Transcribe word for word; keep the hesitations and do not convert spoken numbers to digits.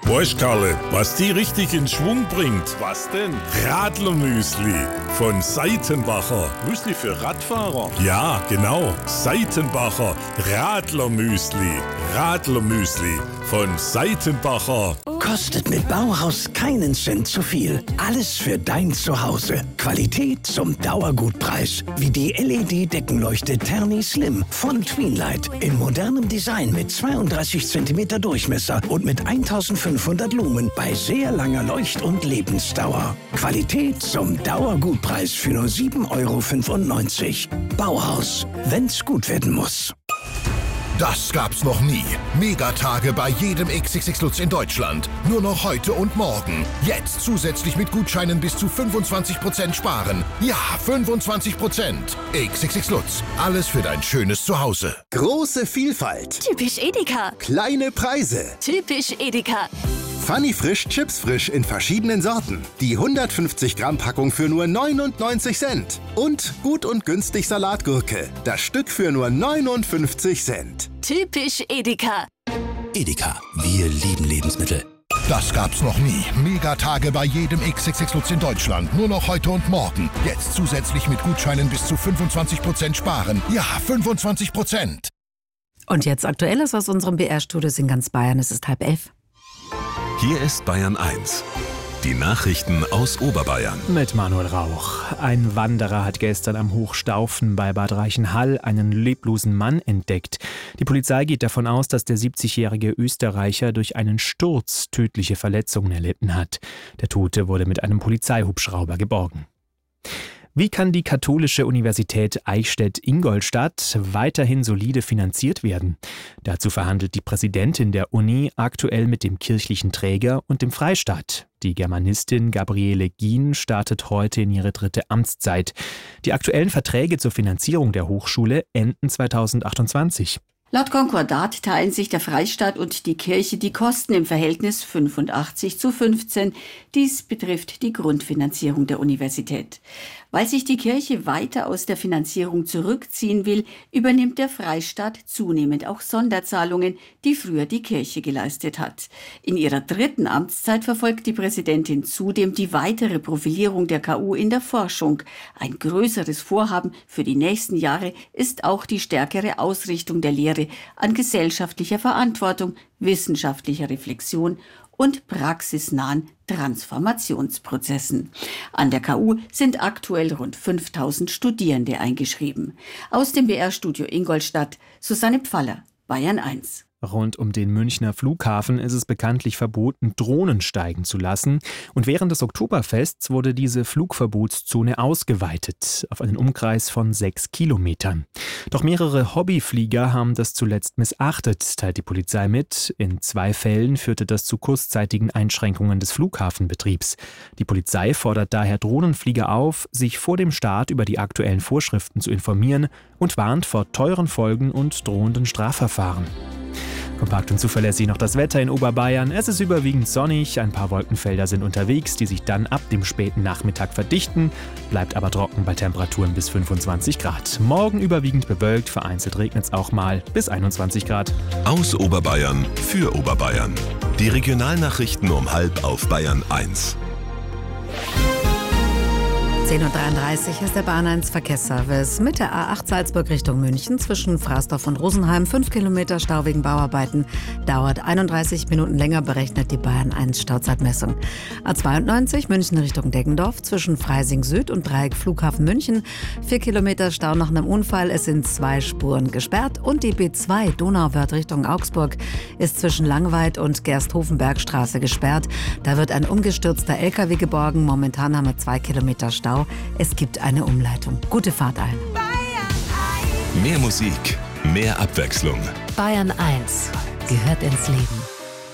Weißt, Karle, was die richtig in Schwung bringt? Was denn? Radlermüsli von Seitenbacher. Müsli für Radfahrer? Ja, genau. Seitenbacher Radlermüsli. Radlermüsli von Seitenbacher. Kostet mit Bauhaus keinen Cent zu viel. Alles für dein Zuhause. Qualität zum Dauergutpreis. Wie die L E D-Deckenleuchte Terni Slim von Tweenlight. In modernem Design mit zweiunddreißig Zentimeter Durchmesser und mit eintausendfünfhundert Lumen bei sehr langer Leucht- und Lebensdauer. Qualität zum Dauergutpreis für nur sieben Euro fünfundneunzig. Bauhaus, wenn's gut werden muss. Das gab's noch nie. Megatage bei jedem X X X Lutz in Deutschland. Nur noch heute und morgen. Jetzt zusätzlich mit Gutscheinen bis zu fünfundzwanzig Prozent sparen. Ja, fünfundzwanzig Prozent. X X X Lutz. Alles für dein schönes Zuhause. Große Vielfalt. Typisch Edeka. Kleine Preise. Typisch Edeka. Funny Frisch, Chips Frisch in verschiedenen Sorten. Die hundertfünfzig Gramm Packung für nur neunundneunzig Cent. Und gut und günstig Salatgurke. Das Stück für nur neunundfünfzig Cent. Typisch Edeka. Edeka, wir lieben Lebensmittel. Das gab's noch nie. Megatage bei jedem X X X Lutz in Deutschland. Nur noch heute und morgen. Jetzt zusätzlich mit Gutscheinen bis zu fünfundzwanzig Prozent sparen. Ja, fünfundzwanzig Prozent. Und jetzt Aktuelles aus unserem B R-Studio in ganz Bayern. Es ist halb elf. Hier ist Bayern eins. Die Nachrichten aus Oberbayern. Mit Manuel Rauch. Ein Wanderer hat gestern am Hochstaufen bei Bad Reichenhall einen leblosen Mann entdeckt. Die Polizei geht davon aus, dass der siebzigjährige Österreicher durch einen Sturz tödliche Verletzungen erlitten hat. Der Tote wurde mit einem Polizeihubschrauber geborgen. Wie kann die Katholische Universität Eichstätt-Ingolstadt weiterhin solide finanziert werden? Dazu verhandelt die Präsidentin der Uni aktuell mit dem kirchlichen Träger und dem Freistaat. Die Germanistin Gabriele Gien startet heute in ihre dritte Amtszeit. Die aktuellen Verträge zur Finanzierung der Hochschule enden zweitausendachtundzwanzig. Laut Konkordat teilen sich der Freistaat und die Kirche die Kosten im Verhältnis fünfundachtzig zu fünfzehn. Dies betrifft die Grundfinanzierung der Universität. Weil sich die Kirche weiter aus der Finanzierung zurückziehen will, übernimmt der Freistaat zunehmend auch Sonderzahlungen, die früher die Kirche geleistet hat. In ihrer dritten Amtszeit verfolgt die Präsidentin zudem die weitere Profilierung der K U in der Forschung. Ein größeres Vorhaben für die nächsten Jahre ist auch die stärkere Ausrichtung der Lehre an gesellschaftlicher Verantwortung, wissenschaftlicher Reflexion und praxisnahen Transformationsprozessen. An der K U sind aktuell rund fünftausend Studierende eingeschrieben. Aus dem B R-Studio Ingolstadt, Susanne Pfaller, Bayern eins. Rund um den Münchner Flughafen ist es bekanntlich verboten, Drohnen steigen zu lassen. Und während des Oktoberfests wurde diese Flugverbotszone ausgeweitet auf einen Umkreis von sechs Kilometern. Doch mehrere Hobbyflieger haben das zuletzt missachtet, teilt die Polizei mit. In zwei Fällen führte das zu kurzzeitigen Einschränkungen des Flughafenbetriebs. Die Polizei fordert daher Drohnenflieger auf, sich vor dem Start über die aktuellen Vorschriften zu informieren und warnt vor teuren Folgen und drohenden Strafverfahren. Kompakt und zuverlässig noch das Wetter in Oberbayern. Es ist überwiegend sonnig, ein paar Wolkenfelder sind unterwegs, die sich dann ab dem späten Nachmittag verdichten, bleibt aber trocken bei Temperaturen bis fünfundzwanzig Grad. Morgen überwiegend bewölkt, vereinzelt regnet es auch mal bis einundzwanzig Grad. Aus Oberbayern für Oberbayern. Die Regionalnachrichten um halb auf Bayern eins. zehn Uhr dreiunddreißig ist der Bahn eins Verkehrsservice mit der A acht Salzburg Richtung München zwischen Frasdorf und Rosenheim. fünf Kilometer Stau wegen Bauarbeiten. Dauert einunddreißig Minuten länger, berechnet die Bayern eins Stauzeitmessung. A zweiundneunzig München Richtung Deggendorf zwischen Freising Süd und Dreieck Flughafen München. vier Kilometer Stau nach einem Unfall. Es sind zwei Spuren gesperrt. Und die B zwei Donauwörth Richtung Augsburg ist zwischen Langweid und Gersthofenbergstraße gesperrt. Da wird ein umgestürzter L K W geborgen. Momentan haben wir zwei Kilometer Stau. Es gibt eine Umleitung. Gute Fahrt allen. Mehr Musik, mehr Abwechslung. Bayern eins gehört ins Leben.